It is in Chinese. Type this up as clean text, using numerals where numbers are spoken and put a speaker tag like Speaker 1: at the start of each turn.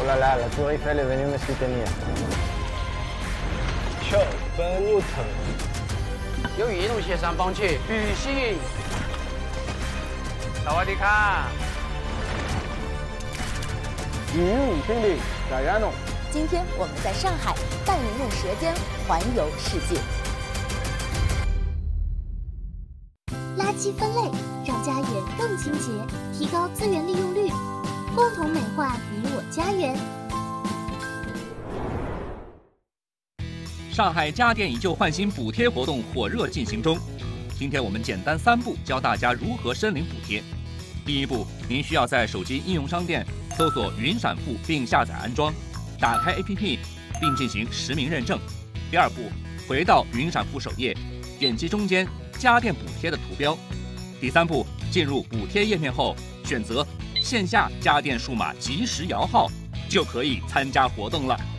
Speaker 1: Oh là là, la Tour Eiffel est venue me soutenir.
Speaker 2: Ciao, Ben Newton。
Speaker 3: 由移动协商帮去旅行。萨瓦迪卡。
Speaker 1: 语音兄弟，大家弄。
Speaker 4: 今天我们在上海带您用舌尖环游世界。
Speaker 5: 垃圾分类让家园更清洁，提高资源利用率，共同美化你我家园。
Speaker 6: 上海家电以旧换新补贴活动火热进行中。今天我们简单3步教大家如何申领补贴。第1步，您需要在手机应用商店搜索云闪付并下载安装，打开 APP 并进行实名认证。第2步，回到云闪付首页，点击中间家电补贴的图标。第3步，进入补贴页面后，选择线下家电数码即时摇号，就可以参加活动了。